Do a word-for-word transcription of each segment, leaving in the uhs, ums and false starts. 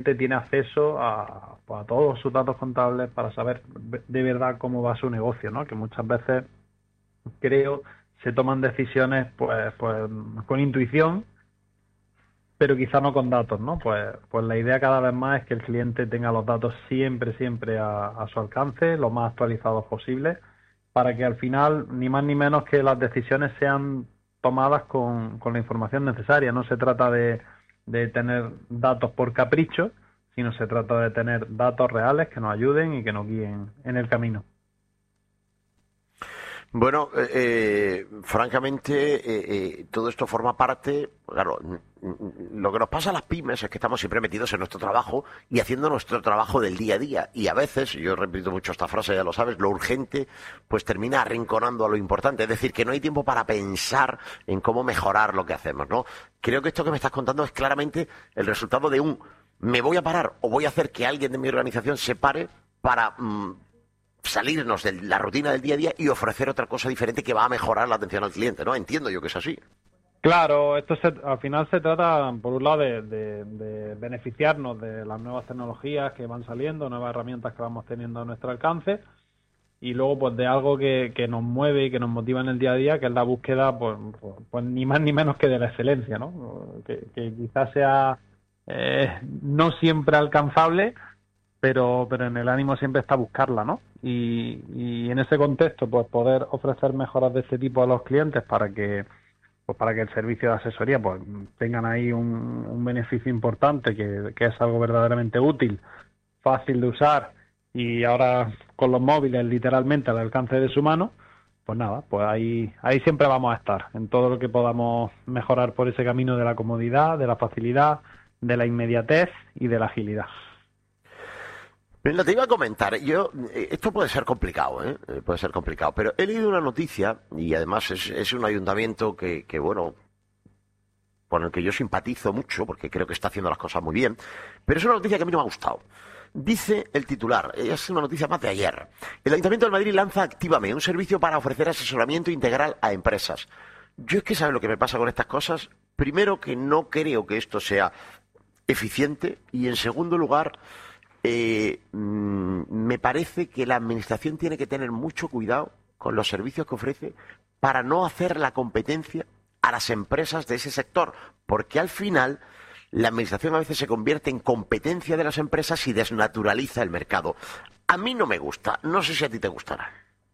cliente tiene acceso a, pues, a todos sus datos contables para saber de verdad cómo va su negocio, ¿no? Que muchas veces, creo, se toman decisiones pues, pues con intuición, pero quizá no con datos, ¿no? Pues, pues la idea cada vez más es que el cliente tenga los datos siempre, siempre a, a su alcance, lo más actualizados posible, para que al final, ni más ni menos, que las decisiones sean tomadas con, con la información necesaria. No se trata de, de tener datos por capricho, sino se trata de tener datos reales que nos ayuden y que nos guíen en el camino. Bueno, eh, eh, francamente, eh, eh, todo esto forma parte, claro, lo que nos pasa a las pymes es que estamos siempre metidos en nuestro trabajo y haciendo nuestro trabajo del día a día. Y a veces, yo repito mucho esta frase, ya lo sabes, lo urgente pues termina arrinconando a lo importante. Es decir, que no hay tiempo para pensar en cómo mejorar lo que hacemos, ¿no? Creo que esto que me estás contando es claramente el resultado de un me voy a parar o voy a hacer que alguien de mi organización se pare para... Mmm, salirnos de la rutina del día a día y ofrecer otra cosa diferente que va a mejorar la atención al cliente, ¿no? Entiendo yo que es así. Claro, esto se, al final se trata, por un lado, de, de, de beneficiarnos de las nuevas tecnologías que van saliendo, nuevas herramientas que vamos teniendo a nuestro alcance, y luego pues de algo que, que nos mueve y que nos motiva en el día a día, que es la búsqueda, pues, pues ni más ni menos que de la excelencia, ¿no? Que, que quizás sea eh, no siempre alcanzable, pero pero en el ánimo siempre está buscarla, ¿no? Y, y en ese contexto, pues poder ofrecer mejoras de este tipo a los clientes para que pues para que el servicio de asesoría pues tengan ahí un, un beneficio importante, que, que es algo verdaderamente útil, fácil de usar y ahora con los móviles literalmente al alcance de su mano, pues nada, pues ahí ahí siempre vamos a estar, en todo lo que podamos mejorar por ese camino de la comodidad, de la facilidad, de la inmediatez y de la agilidad. Lo te iba a comentar, yo, esto puede ser complicado, ¿eh? Puede ser complicado, pero he leído una noticia, y además es, es un ayuntamiento que, que, bueno, con el que yo simpatizo mucho, porque creo que está haciendo las cosas muy bien, pero es una noticia que a mí no me ha gustado. Dice el titular, es una noticia más de ayer, el Ayuntamiento de Madrid lanza Actívame, un servicio para ofrecer asesoramiento integral a empresas. Yo es que, ¿sabes lo que me pasa con estas cosas? Primero, que no creo que esto sea eficiente, y en segundo lugar... Eh, mmm, me parece que la administración tiene que tener mucho cuidado con los servicios que ofrece para no hacer la competencia a las empresas de ese sector, porque al final la administración a veces se convierte en competencia de las empresas y desnaturaliza el mercado. A mí no me gusta, no sé si a ti te gustará.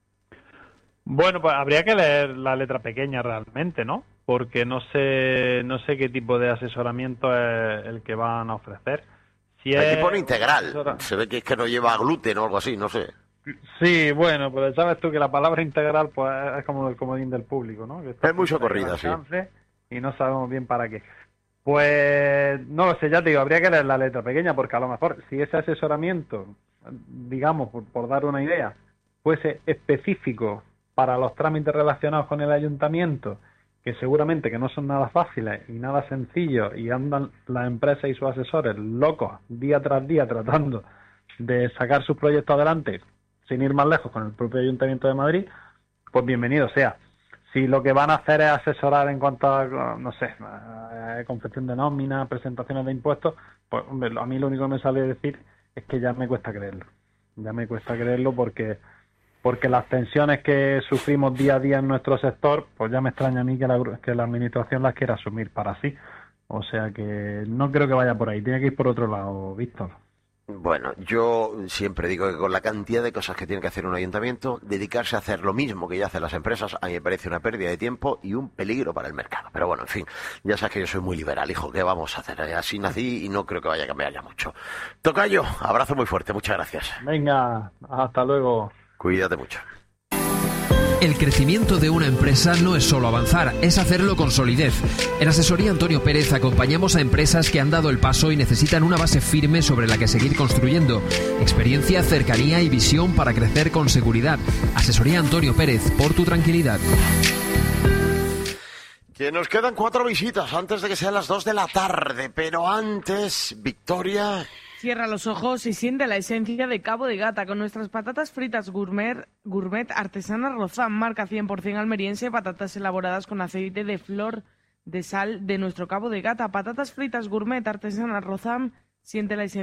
Bueno, pues habría que leer la letra pequeña realmente, ¿no? Porque no sé, no sé qué tipo de asesoramiento es el que van a ofrecer. Si Aquí es... pone integral, se ve que es que no lleva gluten o algo así, no sé. Sí, bueno, pues sabes tú que la palabra integral pues es como el comodín del público, ¿no? Que está es muy socorrida, sí. Y no sabemos bien para qué. Pues no lo sé, ya te digo, habría que leer la letra pequeña, porque a lo mejor si ese asesoramiento, digamos, por, por dar una idea, fuese específico para los trámites relacionados con el ayuntamiento, que seguramente que no son nada fáciles y nada sencillos, y andan las empresas y sus asesores locos día tras día tratando de sacar sus proyectos adelante sin ir más lejos con el propio Ayuntamiento de Madrid, pues bienvenido sea. Si lo que van a hacer es asesorar en cuanto a, no sé, a confección de nóminas, presentaciones de impuestos, pues hombre, a mí lo único que me sale decir es que ya me cuesta creerlo. Ya me cuesta creerlo porque... porque las tensiones que sufrimos día a día en nuestro sector, pues ya me extraña a mí que la, que la administración las quiera asumir para sí. O sea que no creo que vaya por ahí, tiene que ir por otro lado, Víctor. Bueno, yo siempre digo que con la cantidad de cosas que tiene que hacer un ayuntamiento, dedicarse a hacer lo mismo que ya hacen las empresas, a mí me parece una pérdida de tiempo y un peligro para el mercado. Pero bueno, en fin, ya sabes que yo soy muy liberal, hijo, ¿qué vamos a hacer? Así nací y no creo que vaya a cambiar ya mucho. Tocayo, abrazo muy fuerte, muchas gracias. Venga, hasta luego. Cuídate mucho. El crecimiento de una empresa no es solo avanzar, es hacerlo con solidez. En Asesoría Antonio Pérez acompañamos a empresas que han dado el paso y necesitan una base firme sobre la que seguir construyendo. Experiencia, cercanía y visión para crecer con seguridad. Asesoría Antonio Pérez, por tu tranquilidad. Que nos quedan cuatro visitas antes de que sean las dos de la tarde, pero antes, Victoria... Cierra los ojos y siente la esencia de Cabo de Gata con nuestras patatas fritas gourmet, gourmet artesanas Rozam, marca cien por ciento almeriense, patatas elaboradas con aceite de flor de sal de nuestro Cabo de Gata. Patatas fritas gourmet artesanas Rozam, siente la esencia